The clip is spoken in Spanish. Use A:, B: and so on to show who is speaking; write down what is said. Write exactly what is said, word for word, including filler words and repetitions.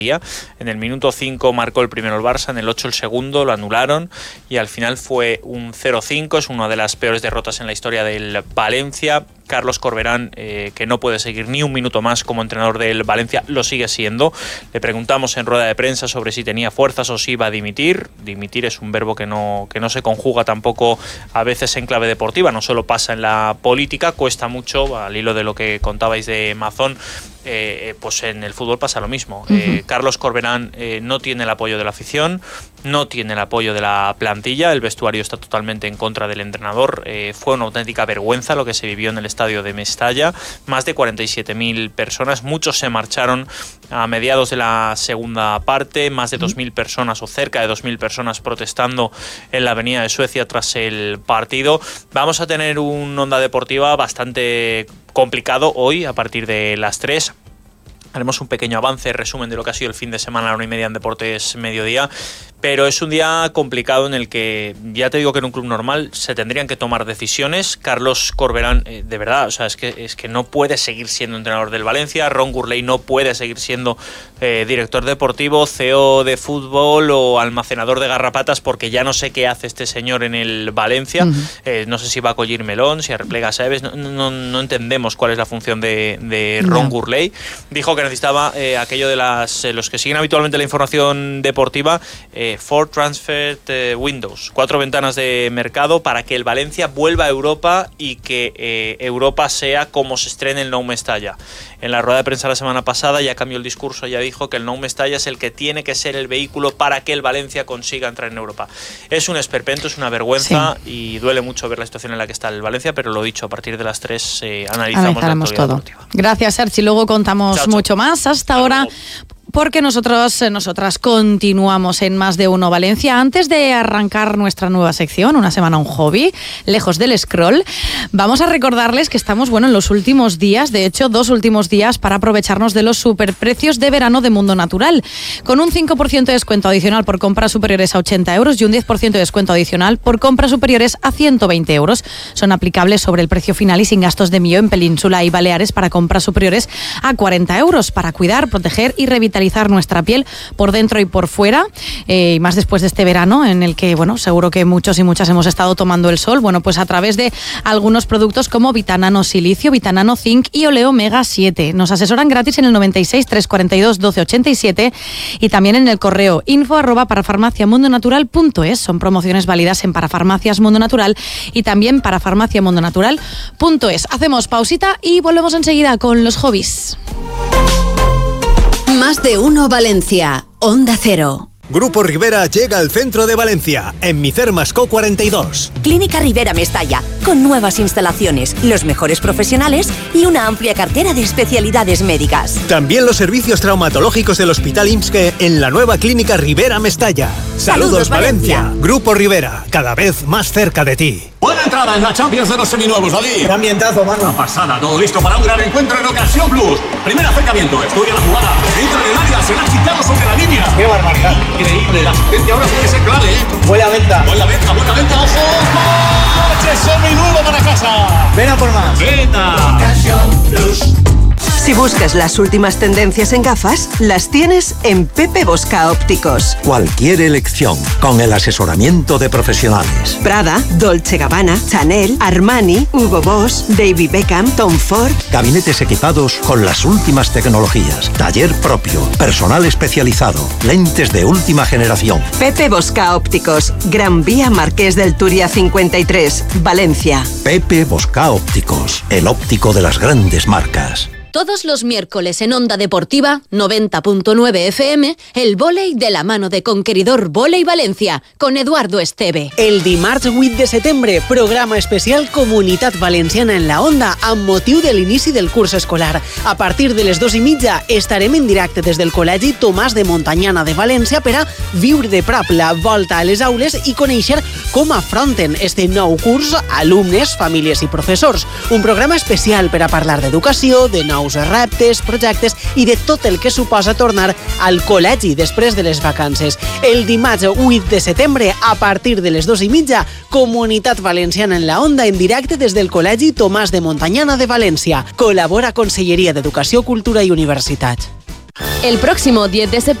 A: En el minuto cinco marcó el primero el Barça, en el ocho el segundo, lo anularon y al final fue un cero cinco, es una de las peores derrotas en la historia del Valencia. Carlos Corberán, eh, que no puede seguir ni un minuto más como entrenador del Valencia, lo sigue siendo. Le preguntamos en rueda de prensa sobre si tenía fuerzas o si iba a dimitir. Dimitir es un verbo que no, que no se conjuga tampoco a veces en clave deportiva, no solo pasa en la política, cuesta mucho, al hilo de lo que contabais de Mazón, eh, pues en el fútbol pasa lo mismo. Uh-huh. eh, Carlos Corberán eh, no tiene el apoyo de la afición, no tiene el apoyo de la plantilla, el vestuario está totalmente en contra del entrenador. Eh, fue una auténtica vergüenza lo que se vivió en el estadio de Mestalla, más de cuarenta y siete mil personas, muchos se marcharon a mediados de la segunda parte, más de dos mil personas o cerca de dos mil personas protestando en la avenida de Suecia tras el partido. Vamos a tener un Onda Deportiva bastante complicado hoy a partir de las tres. Haremos un pequeño avance, resumen de lo que ha sido el fin de semana a la una y media en Deportes Mediodía. Pero es un día complicado en el que, ya te digo que en un club normal se tendrían que tomar decisiones. Carlos Corberán, eh, de verdad, o sea, es que, es que no puede seguir siendo entrenador del Valencia. Ron Gurley no puede seguir siendo eh, director deportivo, C E O de fútbol o almacenador de garrapatas, porque ya no sé qué hace este señor en el Valencia. Uh-huh. Eh, no sé si va a collir melón, si arreplega Saeves, no, no, no entendemos cuál es la función de, de Ron no. Gurley. Dijo que necesitaba eh, aquello de las eh, los que siguen habitualmente la información deportiva, eh, Four Transfer Windows, cuatro ventanas de mercado para que el Valencia vuelva a Europa y que eh, Europa sea como se estrene el Nou Mestalla. En la rueda de prensa la semana pasada ya cambió el discurso, ya dijo que el Nou Mestalla es el que tiene que ser el vehículo para que el Valencia consiga entrar en Europa. Es un esperpento, es una vergüenza, sí. Y duele mucho ver la situación en la que está el Valencia, pero lo dicho, a partir de las tres eh, analizamos la actualidad
B: todo.
A: Deportiva.
B: Gracias, Sergi, luego contamos chao, mucho chao. más. Hasta, Hasta ahora... Luego. Porque nosotros, nosotras continuamos en Más de Uno Valencia. Antes de arrancar nuestra nueva sección, Una Semana un Hobby, lejos del scroll, vamos a recordarles que estamos, bueno, en los últimos días, de hecho, dos últimos días para aprovecharnos de los superprecios de verano de Mundo Natural, con un cinco por ciento de descuento adicional por compras superiores a ochenta euros y un diez por ciento de descuento adicional por compras superiores a ciento veinte euros. Son aplicables sobre el precio final y sin gastos de envío en Península y Baleares para compras superiores a cuarenta euros, para cuidar, proteger y revitalizar nuestra piel por dentro y por fuera, eh, y más después de este verano en el que, bueno, seguro que muchos y muchas hemos estado tomando el sol, bueno, pues a través de algunos productos como Vitanano Silicio, Vitanano Zinc y Oleo Omega siete. Nos asesoran gratis en el noventa y seis, trescientos cuarenta y dos, doce ochenta y siete y también en el correo info arroba parafarmaciamundonatural punto es. Son promociones válidas en Parafarmacias Mundo Natural y también parafarmaciamundonatural punto es. Hacemos pausita y volvemos enseguida con los hobbies.
C: Más de Uno Valencia, Onda Cero.
D: Grupo Rivera llega al centro de Valencia, en Micer Mascó cuarenta y dos.
E: Clínica Rivera Mestalla, con nuevas instalaciones, los mejores profesionales y una amplia cartera de especialidades médicas.
D: También los servicios traumatológicos del Hospital I M S S que en la nueva Clínica Rivera Mestalla. ¡Saludos, Saludos Valencia! Valencia! Grupo Rivera, cada vez más cerca de ti.
F: Buena entrada en la Champions de los seminuevos, David.
G: ¡Qué ambientazo, mano!
F: Una pasada, todo listo para un gran encuentro en Ocasión Plus. Primer acercamiento, estudia la jugada, entra en el área, será chicado sobre la línea.
G: ¡Qué barbaridad!
F: Increíble, la asistencia ahora puede ser clave, ¿eh?
G: Buena venta.
F: Buena venta, buena venta, ojo. ¡Coche seminuevo para casa!
G: Ven a por más.
F: Venta.
G: Ocasión Plus.
E: Si buscas las últimas tendencias en gafas, las tienes en Pepe Bosca Ópticos.
H: Cualquier elección, con el asesoramiento de profesionales.
E: Prada, Dolce Gabbana, Chanel, Armani, Hugo Boss, David Beckham, Tom Ford.
H: Gabinetes equipados con las últimas tecnologías. Taller propio, personal especializado, lentes de última generación.
E: Pepe Bosca Ópticos, Gran Vía Marqués del Turia cincuenta y tres, Valencia.
H: Pepe Bosca Ópticos, el óptico de las grandes marcas.
C: Todos los miércoles en Onda Deportiva, noventa punto nueve F M, el vóley de la mano de Conqueridor Vóley Valencia, con Eduardo Esteve.
I: El dimarts vuit de setembre, programa especial Comunitat Valenciana en la Onda, amb motiu de l'inici del curs escolar. A partir de les dos i mitja estarem en directe des del Col·legi Tomàs de Montanyana de València per a viure de prop la volta a les aules i conèixer com afronten este nou curs alumnes, famílies i professors. Un programa especial per a parlar d'educació, de nous reptes, projectes i de tot el que suposa tornar al col·legi després de les vacances. El dimarts vuit de setembre, a partir de les dos i mitja, Comunitat Valenciana en la Onda en directe des del Col·legi Tomàs de Montanyana de València. Col·labora Conselleria d'Educació, Cultura i Universitats.
J: El próximo diez de septiembre